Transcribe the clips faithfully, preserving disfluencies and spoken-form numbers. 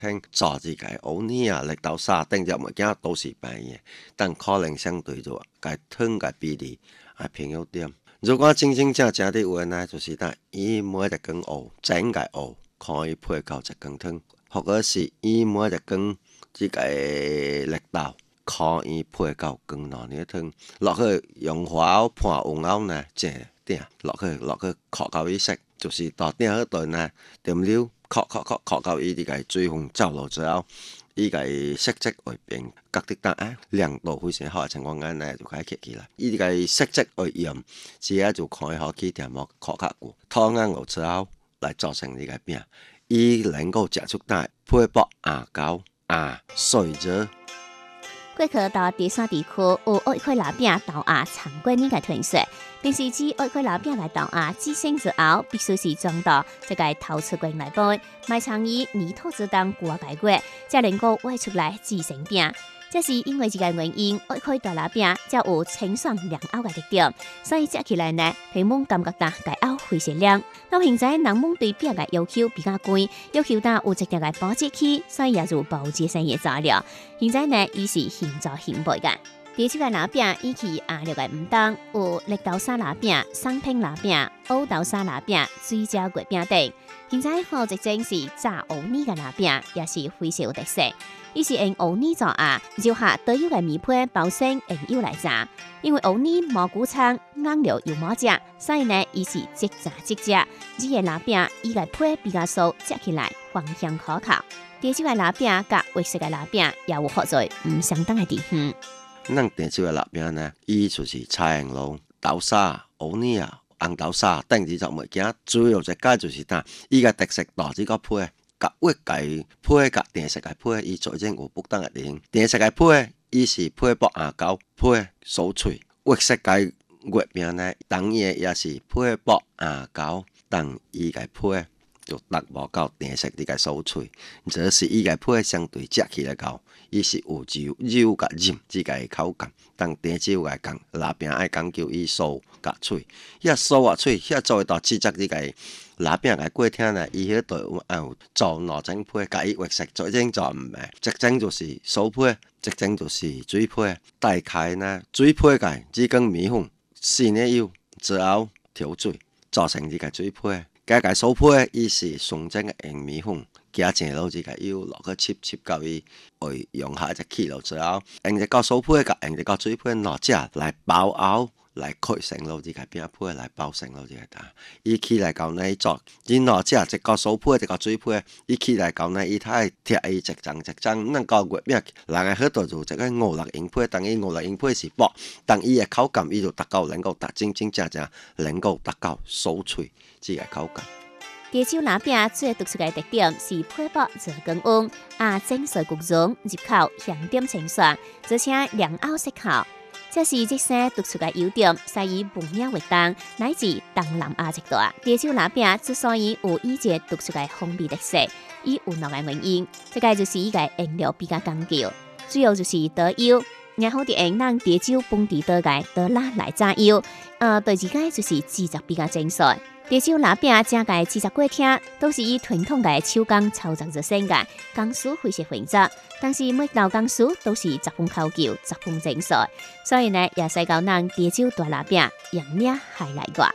聽做自己歐尼啊，力到沙定就物件都是病嘅，但可能相對就該吞嘅比例係偏有點。如果真真正正的話呢，就是得伊每一根蚵整個蚵可以配到一根湯，或者是伊每一根這個力道可以配到更濃嘅湯，落去用火盤紅藕呢，正點落去落去烤到伊熟，就是到點嗰度呢，點料烤烤烤烤到伊啲個水分走落之後，伊個色質會變隔啲得啊，亮度非常好嘅情況下呢，就可以起起來。伊個色質會鹽，之後就可以好起條膜烤較久，湯啱落之後來做成呢個餅，伊能夠食出帶配薄牙膏啊水啫。 過去到第三地區有愛開臘餅豆芽長過呢個傳說，平時指愛開臘餅嘅豆芽滋生之後，必須是裝到這個透出櫃內杯，埋藏於泥土之中過解過，才能夠挖出來製成餅。這是因為這個原因，愛開大臘餅才有清爽涼口嘅特點，所以食起來呢，皮毛感覺到解口非常涼。到現在，人們對餅嘅要求比較貴，要求到有一定嘅保質期，所以也就保質性嘅材料。現在呢，伊是現做現賣嘅。第七個臘餅以及壓力嘅唔同，有綠豆沙臘餅、生拼臘餅、烏豆沙臘餅、水餃月餅等。現在好一種是炸烏泥嘅臘餅，也是非常有特色。伊是用烏泥做啊，就下特有嘅米皮包成用油來炸。因為烏泥無谷倉，硬料又冇食，所以呢，伊是即炸即食。這個臘餅伊個皮比較酥，食起來芳香可口。第九個臘餅甲綠色嘅臘餅也有好在唔相同嘅地方。 咱第九個臘餅呢，伊就是菜紅路、豆沙、烏泥啊、紅豆沙等幾種物件，主要一個就是呾伊個特色大隻個皮。甲活雞配甲定食嘅配，伊做陣有不同嘅地方。定食嘅配，伊是配薄牙膏，配酥脆；活食嘅月餅呢，當然也是配薄牙膏，但伊個配就達無到定食啲個酥脆。這是伊個配相對食起來講，伊是有柔柔甲韌之個口感。但定酒來講，臘餅愛講究伊酥甲脆，遐酥啊脆，遐做到製作啲個。臘餅嘅過程呢，伊迄度有做兩種配，甲伊活食做一種做唔係，一種就是酥配，一種就是水配。大概呢，水配嘅只根米粉、細奶油之後調水，做成呢個水配。加個酥配，伊是純正嘅用米粉，加正落呢個油落去切切到伊會融下一隻起落之後，用一個酥配甲用一個水配兩隻來包熬。來開成咯，呢個餅皮來包成咯，呢個打。伊起來講呢，做伊兩隻一個酥皮一個水皮，伊起來講呢，伊太貼伊一張一張，能夠月餅，人喺嗰度就一個五六英皮，但伊五六英皮是薄，但伊嘅口感伊就達到能夠達真真正正能夠達到酥脆呢個口感。 潮州臘餅最獨出嘅特點是皮薄熱更溫，啊整水焗溶，入口香甜清爽，而且涼口適口。這是這些獨出嘅優點，使伊聞名於當，乃至東南亞一帶。潮州臘餅之所以有伊個獨出嘅風味特色，伊有兩個原因，這個就是伊個原料比較講究，主要就是稻油，然後啲用咱潮州本地稻個稻蠟來炸油，呃，第二個就是製作比較精細。潮州臘餅整個製作過程都是以傳統嘅手工操作而成嘅，工序非常複雜，但是每道工序都是十分考究、十分精細，所以呢，也使到咱潮州大臘餅揚名海內外。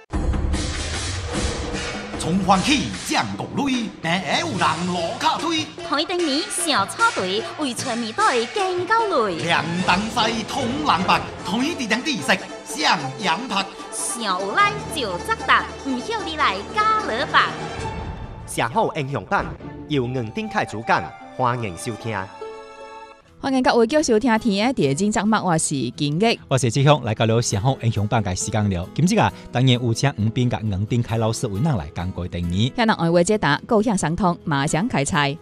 從歡喜降國淚，平下有人落卡推。 海頂面小草堆，為全面隊見高淚。 涼東西通人白，推地頂地色上羊拍。 小有來就作答，唔曉你來加勒吧。 社好英雄版由吳丁凱主講，歡迎收聽。 歡迎各位繼續收聽天嘅第二集節目，我是金玉， 我是志雄，來到了社好英雄版嘅時間了。今日啊，當然有請吳斌甲吳丁凱老師為咱來講過定義。 向人愛話解答，高向相通，馬上開菜。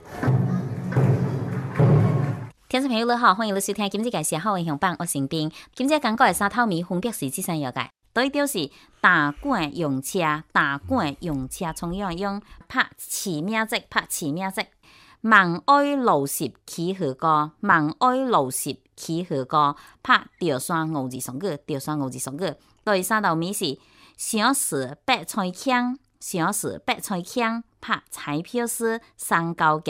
聽眾朋友你好，歡迎你收聽今日嘅社好英雄版，我是吳斌。今日講過嘅三套米分別是這三樣嘅。對調是大管用車，大管用車從樣用拍起名字，拍起名字。萬愛路十起河歌，萬愛路十起河歌，拍吊山五字雙句，吊山五字雙句。對三道米是小時白菜腔，小時白菜腔，拍彩票師三高嘅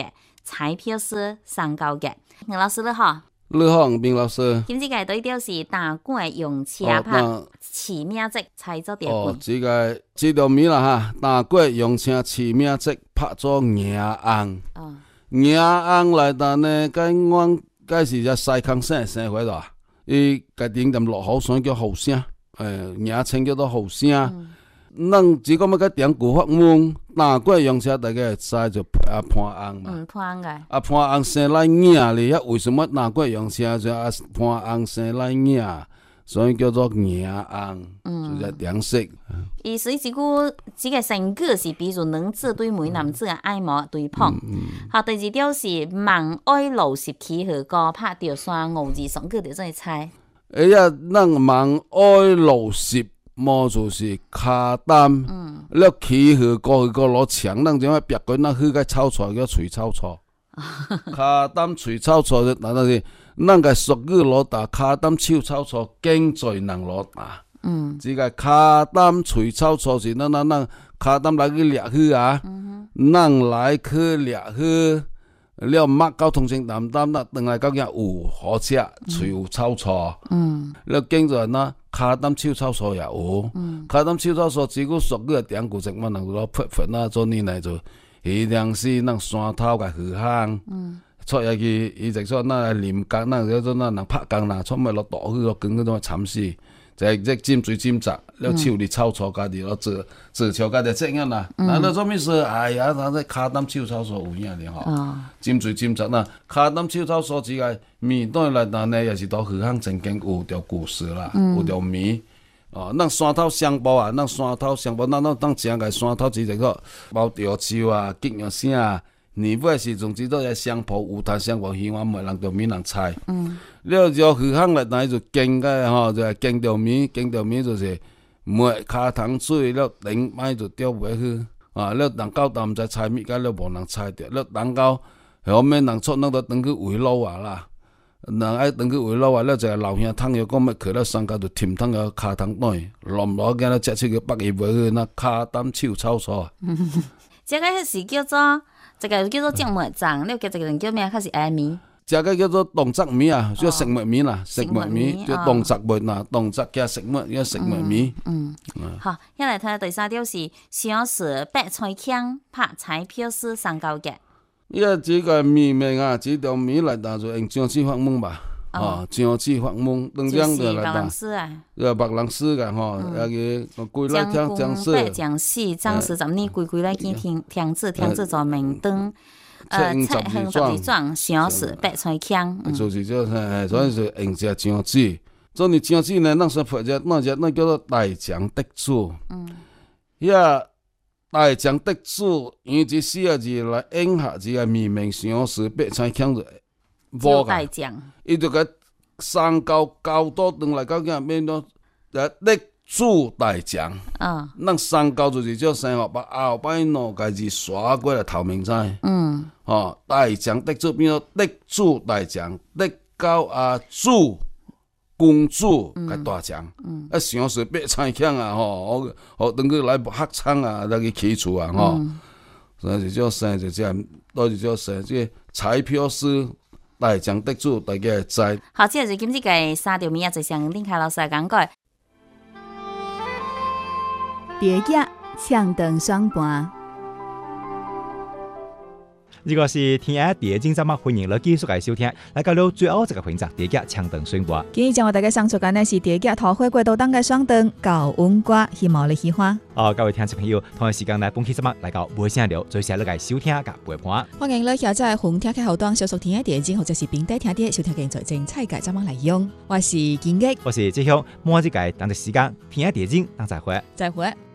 彩票師上交嘅。吳老師你好， 你好，吳老師。 今次嘅對調是打官用車拍持名跡猜咗點哦， 半。 這個這條名啦哈，打官用車持名跡拍咗贏翁。 哦， 贏翁來但呢，該我該是只西康省生活啦，伊個頂點落口水叫後聲，誒，名稱叫做後聲。咱只講乜個點古法門，打官用車大家知就阿潘翁嘛。 嗯，潘嘅。 阿潘翁生來贏咧，為什麼打官用車就阿潘翁生來贏？所以叫做贏翁，嗯、就係點色。 而所以這個這個成句是比如兩字對每男子嘅愛慕對碰。好、嗯，第二條是望愛路十起河歌拍條山五字上句就再猜。 哎呀，咱望愛路十。麼就是卡擔，你起去過去個攞牆，咱就乜別個那去個草草叫隨草草，卡擔隨草草就嗱嗱是，咱個俗語攞打卡擔手草草，經在人攞打。嗯，這個卡擔隨草草是咱咱咱卡擔來去掠去啊，咱來去掠去，了乜交通性擔擔，那等來究竟有火車，隨有草草。嗯，了經在那。卡擔手草草也有，嗯、卡擔手草草只個俗語點古籍，我能夠拍拍那做呢嚟做，一定是那山頭嘅河坑，嗯、出入去伊就說那臨工那叫做那人拍工啦，出咪落大雨落更嗰種慘事，就係即尖水尖窄，了手裏草草家己落做做橋家己這樣啦，嗱那做咩事？哎呀，那在卡擔手草草有影咧吼，尖水尖窄啦，卡擔手草草只個。面當然來呢，也是到河坑曾經有條故事啦，嗯、有條謎。哦，咱山頭相報啊，咱山頭相報，咱咱當正個山頭只一個包吊樹啊，吉樣聲啊。年尾時陣只到個相報，有攤相報，希望每人都免人猜。嗯。了就河坑來呢就經個吼，就係經條謎，經條謎就是每骹桶水了頂擺就掉落去。啊，了人到但毋知猜物，個了無人猜着，了人到後面人出那個等去圍路啊啦。人愛等佢回來話咧，就係老兄湯藥講乜佢咧上架就甜湯嘅卡湯內，落唔落嘅咧隻出去北葉去那卡擔超抽錯。 這個是叫做，這個叫做靜脈症，呢個叫做叫咩？開始嗌名。 這個叫做動作謎啊，叫食物謎啦，食物謎叫動作物啦，動作嘅食物叫食物謎。嗯， 好，一嚟睇下第三條是小時白菜腔拍彩票師上交嘅。 因為這個謎名啊，這條謎嚟打就用張子發夢吧，哦，張子發夢，當張就嚟打，誒白蘭詩嘅吼，誒個歸來聽講詩，白講詩，張氏十年歸歸來見聽聽字，聽字就明燈，誒七行十二狀，小時白菜腔， 就是這誒，所以就用隻張子，所以張子呢，那時拍隻那隻那叫做大將的主，嗯，呀。大將的主，用這四個字來應下這個謎名，小時白菜腔就無個。伊就個三交交多轉來到今變到誒的主大將。啊，咱三交就是叫生活把後擺攞個字刷過來頭名仔。嗯，哦，大將的主變到的主大將，的交啊主。公主個大將，啊上時白菜腔啊吼，我我等佢來黑倉啊，來去起厝啊吼，所以就叫生就這樣，都是叫生，即彩票師大將得主，大家會知。 好，即係今次嘅三條謎啊，就像林凱老師講過。 蝶夾搶燈雙盤。 如果是天下第一精節目，歡迎你繼續嚟收聽。來到了最後一個環節，蝶夾搶燈宣播。 今日將為大家送出嘅呢是蝶夾桃花季度當嘅雙燈高溫歌，希望你喜歡。 哦，各位聽眾朋友，同一時間來本期節目來到無聲聊，最適合嚟收聽甲陪伴。 歡迎你下載紅聽嘅後端，小屬天下第一精或者是平底聽啲收聽嘅最精彩嘅節目嚟用。我是建益， 我是志雄，每一個當嘅時間，天下第一精當再會， 再會。